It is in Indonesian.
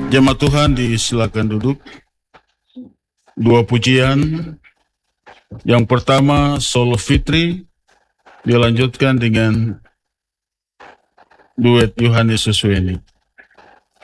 Jemaat Tuhan disilakan duduk. Dua pujian. Yang pertama solo Fitri dilanjutkan dengan duet Yohanes Susweni.